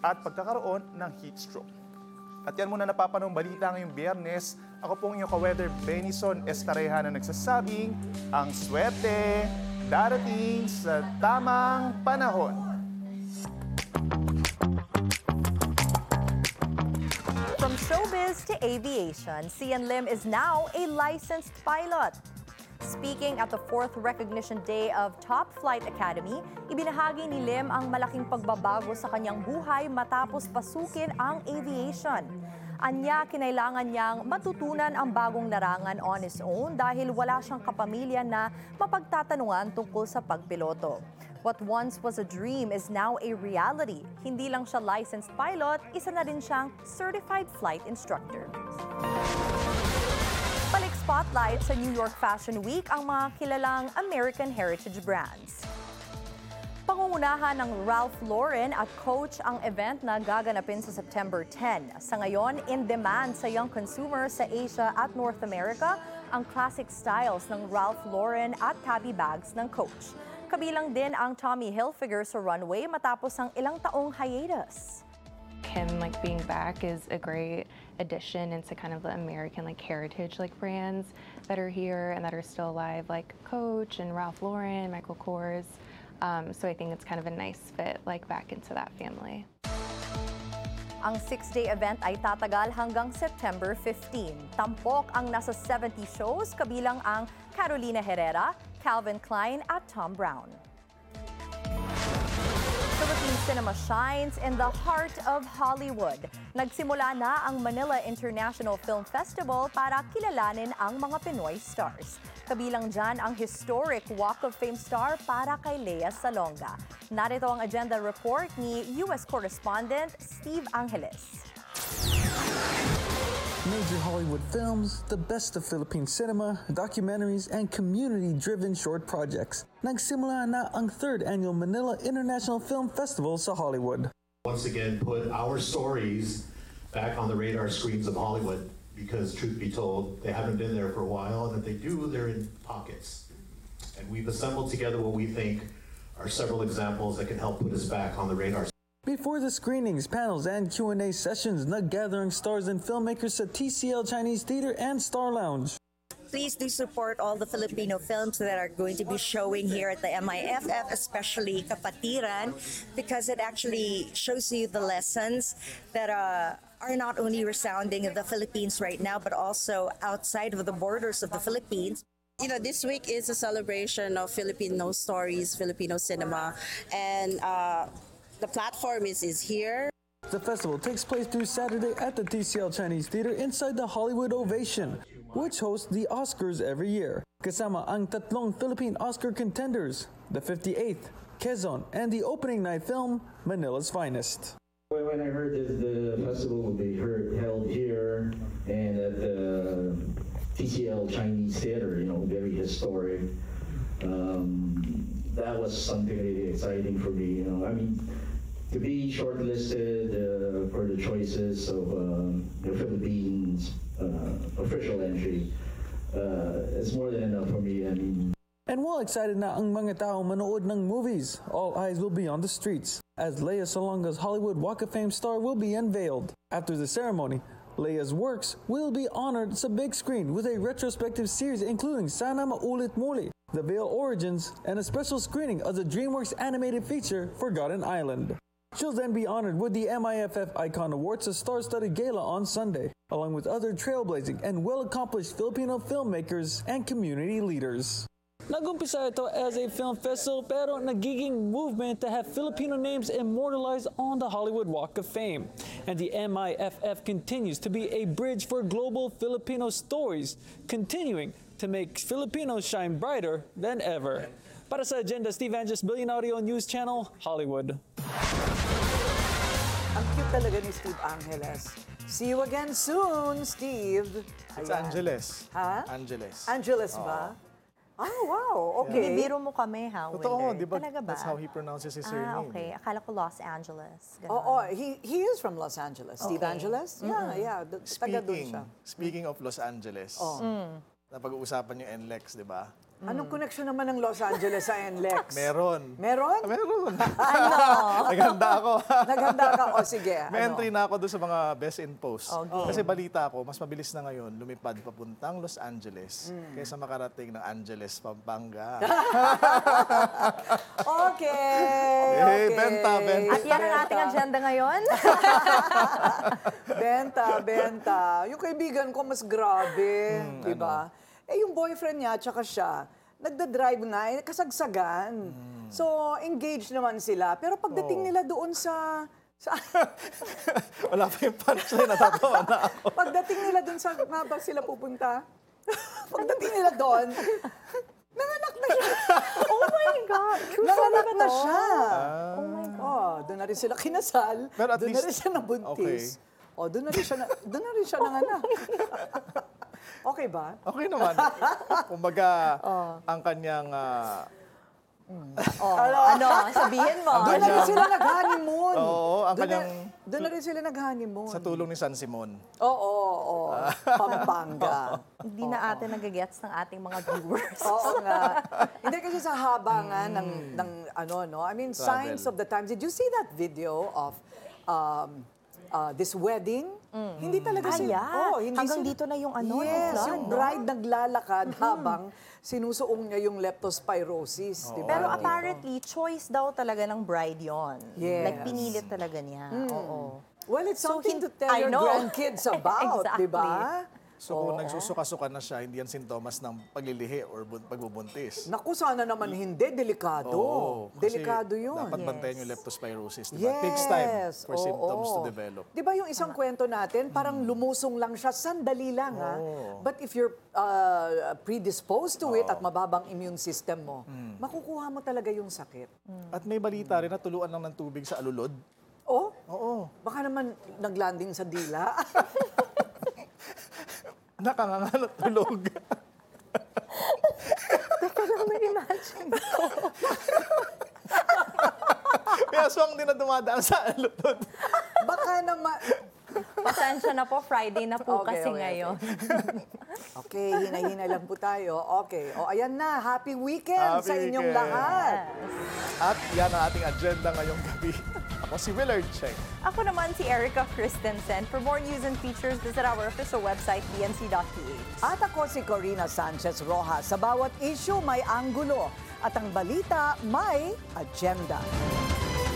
at pagkakaroon ng heat stroke. At yan muna napapanong balita ngayong Biyernes. Ako pong inyong ka-weather Benison Estareja na nagsasabing ang swerte darating sa tamang panahon. From showbiz to aviation, Sian Lim is now a licensed pilot. Speaking at the 4th Recognition Day of Top Flight Academy, ibinahagi ni Lim ang malaking pagbabago sa kanyang buhay matapos pasukin ang aviation. Anya, kinailangan niyang matutunan ang bagong larangan on his own dahil wala siyang kapamilya na mapagtatanungan tungkol sa pagpiloto. What once was a dream is now a reality. Hindi lang siya licensed pilot, isa na rin siyang certified flight instructor. Balik spotlight sa New York Fashion Week ang mga kilalang American heritage brands. Pangungunahan ng Ralph Lauren at Coach ang event na gaganapin sa September 10. Sa ngayon, in demand sa young consumers sa Asia at North America ang classic styles ng Ralph Lauren at Tabby bags ng Coach. Kabilang din ang Tommy Hilfiger sa runway matapos ang ilang taong hiatus. Him being back is a great addition into kind of the American heritage brands that are here and that are still alive, like Coach and Ralph Lauren, Michael Kors. So I think it's kind of a nice fit back into that family. Ang 6-day event ay tatagal hanggang September 15. Tampok ang nasa 70 shows kabilang ang Carolina Herrera, Calvin Klein at Tom Brown. Philippine cinema shines in the heart of Hollywood. Nagsimula na ang Manila International Film Festival para kilalanin ang mga Pinoy stars. Kabilang dyan ang historic Walk of Fame star para kay Lea Salonga. Narito ang agenda report ni U.S. correspondent Steve Angeles. Major Hollywood films, the best of Philippine cinema, documentaries, and community-driven short projects. Nagsimula na ang 3rd Annual Manila International Film Festival sa Hollywood. Once again, put our stories back on the radar screens of Hollywood because, truth be told, they haven't been there for a while, and if they do, they're in pockets. And we've assembled together what we think are several examples that can help put us back on the radar. Before the screenings, panels, and Q&A sessions, nag-gathering stars and filmmakers sa TCL Chinese Theater and Star Lounge. Please do support all the Filipino films that are going to be showing here at the MIFF, especially Kapatiran, because it actually shows you the lessons that are not only resounding in the Philippines right now, but also outside of the borders of the Philippines. You know, this week is a celebration of Filipino stories, Filipino cinema, and the platform is here. The festival takes place through Saturday at the TCL Chinese Theater inside the Hollywood Ovation, which hosts the Oscars every year. Kasama ang tatlong Philippine Oscar contenders, the 58th, Quezon, and the opening night film, Manila's Finest. When I heard that the festival will be held here and at the TCL Chinese Theater, very historic, that was something really exciting for me. To be shortlisted for the choices of the Philippines official entry is more than enough for me. And while excited na ang mga tao manood ng movies, all eyes will be on the streets as Lea Salonga's Hollywood Walk of Fame star will be unveiled. After the ceremony, Lea's works will be honored sa big screen with a retrospective series including Sana Maulit Muli, The Veil Origins, and a special screening of the DreamWorks animated feature Forgotten Island. She'll then be honored with the MIFF Icon Awards, a star-studded gala on Sunday, along with other trailblazing and well-accomplished Filipino filmmakers and community leaders. Nagumpisa ito as a film festival pero nagiging movement to have Filipino names immortalized on the Hollywood Walk of Fame. And the MIFF continues to be a bridge for global Filipino stories, continuing to make Filipinos shine brighter than ever. Para sa Agenda, Steve Angeles, Billion Audio News Channel, Hollywood. Ang cute talaga ni Steve Angeles. See you again soon, Steve. It's Ayan. Angeles. Ha? Angeles. Angeles ba? Oh, wow. Okay. Binibiro mo kami, ha, Totoo, Wilder? di ba? Talaga ba? That's how he pronounces his surname. Okay. Akala ko Los Angeles. Ganun. Oh, he is from Los Angeles. Steve Angeles? Yeah. Taga doon siya. Speaking of Los Angeles, napag-uusapan yung NLEX, di ba? Anong connection naman ng Los Angeles sa NLEX? Meron. Meron? Meron. Ano? Naghanda ako. Naghanda ka? O sige. May ano? entry na ako doon sa mga best in post. Okay. Kasi balita ko, mas mabilis na ngayon lumipad papuntang Los Angeles kaysa makarating ng Angeles, Pampanga. Okay. Eh, benta. At yan ang ating agenda ngayon. Benta. Yung kaibigan ko mas grabe, di ba? Eh, yung boyfriend niya, tsaka siya, nagda-drive na, kasagsagan. So, engaged naman sila. Pero pagdating nila doon sa Wala pa yung punchline, natatawa na ako. pagdating nila doon sa, nga ba sila pupunta? Pagdating nila doon, nanganak na siya. Oh my God! True story Nanganak ba na to? siya. Oh my God. Oh, doon na rin sila kinasal. Pero at Doon na least- rin siya nabuntis. Oh, doon na rin siya nanganak. Okay ba? Okay naman. Kumbaga, ang kanyang... Ano? Sabihin mo. Doon na rin sila nag-honeymoon. Oo, ang kanyang... Doon na rin sila nag-honeymoon. Sa tulong ni San Simon. Oo. Pampanga. Hindi na ate nagagets ng ating mga viewers. Oo nga. Hindi kasi sa haba nga ng ano, no? I mean, Travel. signs of the times. Did you see that video of this wedding? Hindi talaga hindi Hanggang dito na yung ano, Yes, yung flood, yung no? bride naglalakad habang sinusuong niya yung leptospirosis. Di ba? Pero apparently, choice daw talaga ng bride yon. Yes. Like, pinilit talaga niya. Oo. Well, it's So, something to tell I your know. grandkids about, Exactly. di ba? So kung nagsusuka-suka na siya, hindi yan sintomas ng paglilihi or pagbubuntis. Naku, sana naman hindi. Delikado. Kasi Delikado yun. dapat Yes. bantayan yung leptospirosis. Diba? Takes time for symptoms to develop. Di ba yung isang kwento natin, parang lumusong lang siya, sandali lang ha. But if you're predisposed to it at mababang immune system mo, makukuha mo talaga yung sakit. At may balita rin na tuluan lang ng tubig sa alulod. Oh, Oo. baka naman naglanding sa dila. Nakangangalot tulog. Teka lang, na-imagine ko. May aswang din na dumadaan sa alulod. Baka naman... Pasensya na po, Friday na po Okay, kasi okay, ngayon. Okay, hinay-hinay lang po tayo. Okay, o ayan na, happy weekend sa Happy inyong weekend. lahat. At yan ang ating agenda ngayong gabi. Ako si Willard Cheng. Ako naman si Erica Christensen. For more news and features, visit our official website, bnc.ph. At ako si Corina Sanchez Rojas. Sa bawat issue may anggulo at ang balita may agenda.